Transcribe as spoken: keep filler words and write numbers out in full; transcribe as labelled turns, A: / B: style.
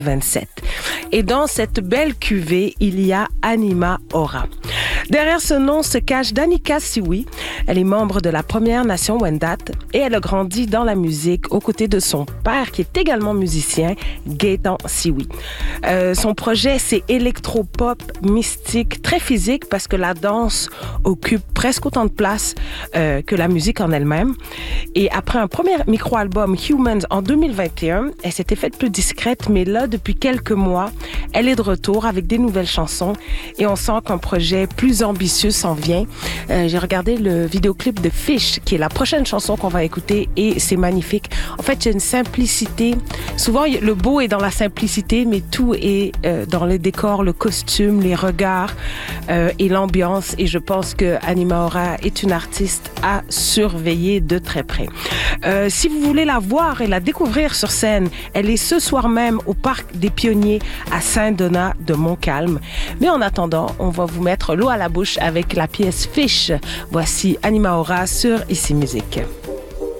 A: vingt-sept. Et dans cette belle cuvée, il y a Anima Aura. Derrière ce nom se cache Danica Siwi. Elle est membre de la Première Nation Wendat et elle a grandi dans la musique aux côtés de son père qui est également musicien, Gaëtan Siwi. Euh, son projet, c'est électropop mystique, très physique parce que la danse occupe presque autant de place euh, que la musique en elle-même. Et après un premier micro-album, Humans, en deux mille vingt et un, elle s'était faite plus discrète, mais là, depuis quelques mois, elle est de retour avec des nouvelles chansons et on sent qu'un projet plus ambitieux s'en vient. Euh, j'ai regardé le vidéoclip de Fish, qui est la prochaine chanson qu'on va écouter et c'est magnifique. En fait, il y a une simplicité. Souvent, le beau est dans la simplicité, mais tout est euh, dans le décor, le costume, les regards euh, et l'ambiance. Et je pense que Anima Aura est une artiste à surveiller de très près. Euh, si vous voulez la voir et la découvrir sur scène, elle est ce soir même au Parc des Pionniers à Saint-Donat de Montcalm. Mais en attendant, on va vous mettre l'eau à la bouche avec la pièce Fish. Voici Anima Aura sur Ici Musique.